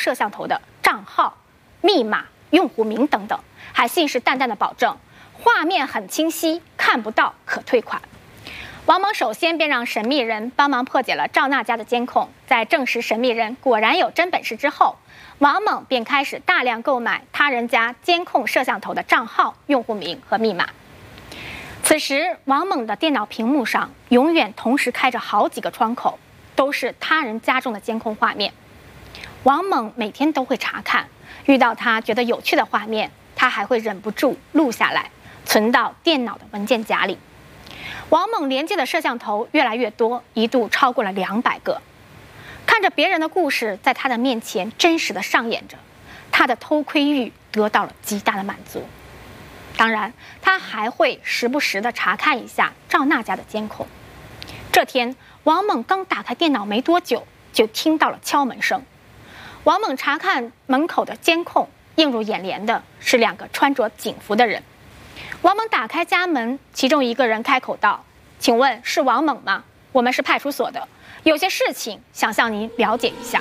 摄像头的账号、密码、用户名等等，还信誓旦旦地保证画面很清晰，看不到可退款。王猛首先便让神秘人帮忙破解了赵娜家的监控，在证实神秘人果然有真本事之后，王猛便开始大量购买他人家监控摄像头的账号、用户名和密码。此时，王猛的电脑屏幕上永远同时开着好几个窗口，都是他人家中的监控画面。王猛每天都会查看，遇到他觉得有趣的画面，他还会忍不住录下来，存到电脑的文件夹里。王猛连接的摄像头越来越多，一度超过了200个。看着别人的故事在他的面前真实的上演着，他的偷窥欲得到了极大的满足。当然，他还会时不时地查看一下赵娜家的监控。这天，王猛刚打开电脑没多久，就听到了敲门声。王猛查看门口的监控，映入眼帘的是2个穿着警服的人。王猛打开家门，其中一个人开口道：“请问是王猛吗？我们是派出所的，有些事情想向您了解一下。”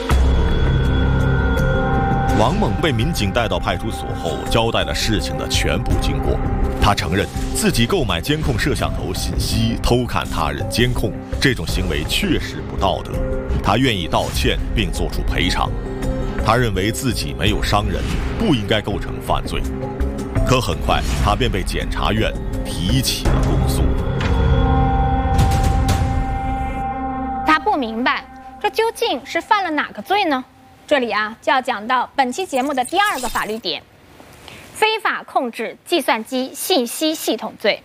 王猛被民警带到派出所后，交代了事情的全部经过。他承认自己购买监控摄像头信息、偷看他人监控这种行为确实不道德，他愿意道歉并作出赔偿。他认为自己没有伤人，不应该构成犯罪。可很快，他便被检察院提起了公诉。 他不明白，这究竟是犯了哪个罪呢？这里就要讲到本期节目的第2个法律点：非法控制计算机信息系统罪。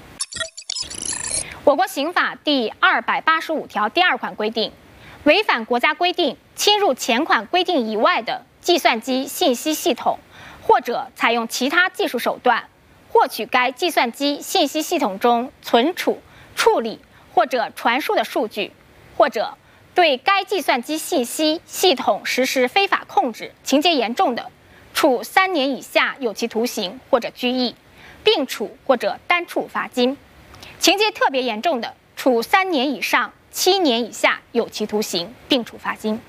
我国刑法第285条第2款规定，违反国家规定，侵入前款规定以外的计算机信息系统，或者采用其他技术手段获取该计算机信息系统中存储、处理或者传输的数据，或者对该计算机信息系统实施非法控制，情节严重的，处3年以下有期徒刑或者拘役，并处或者单处罚金；情节特别严重的，处3年以上7年以下有期徒刑，并处罚金。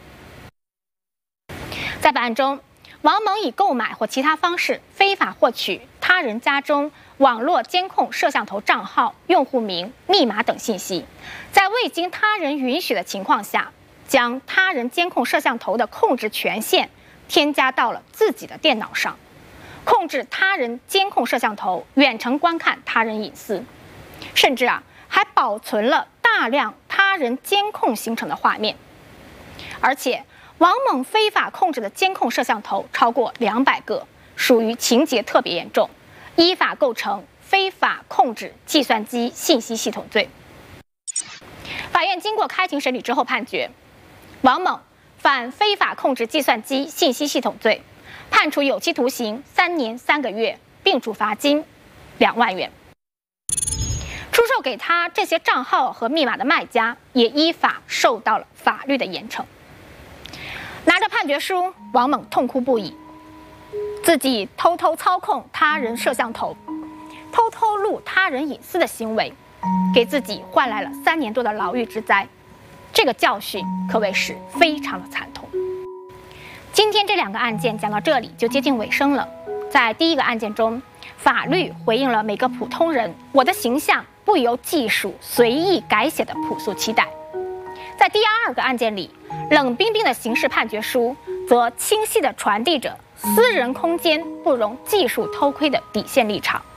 在本案中，王猛以购买或其他方式非法获取他人家中网络监控摄像头账号、用户名、密码等信息，在未经他人允许的情况下，将他人监控摄像头的控制权限添加到了自己的电脑上，控制他人监控摄像头远程观看他人隐私，甚至还保存了大量他人监控形成的画面。而且王猛非法控制的监控摄像头超过200个，属于情节特别严重，依法构成非法控制计算机信息系统罪。法院经过开庭审理之后判决，王猛犯非法控制计算机信息系统罪，判处有期徒刑3年3个月，并处罚金2万元。出售给他这些账号和密码的卖家也依法受到了法律的严惩。拿着判决书，王猛痛哭不已，自己偷偷操控他人摄像头，偷偷录他人隐私的行为，给自己换来了3年多的牢狱之灾。这个教训可谓是非常的惨痛。今天这2个案件讲到这里就接近尾声了。在第1个案件中，法律回应了每个普通人我的形象不由技术随意改写的朴素期待。在第2个案件里，冷冰冰的刑事判决书则清晰地传递着私人空间不容技术偷窥的底线立场。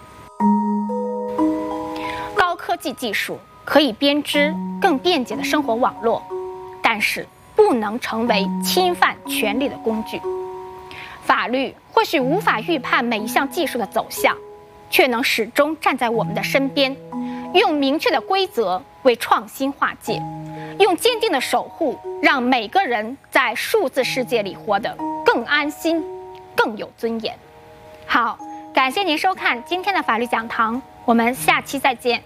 高科技技术可以编织更便捷的生活网络，但是不能成为侵犯权利的工具。法律或许无法预判每一项技术的走向，却能始终站在我们的身边，用明确的规则为创新划界，用坚定的守护让每个人在数字世界里活得更安心、更有尊严。好，感谢您收看今天的法律讲堂，我们下期再见。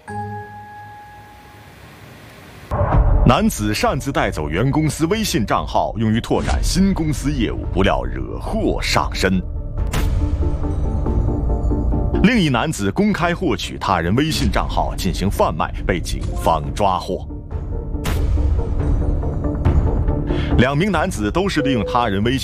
男子擅自带走原公司微信账号，用于拓展新公司业务，不料惹祸上身。另一男子公开获取他人微信账号进行贩卖，被警方抓获。2名男子都是利用他人微信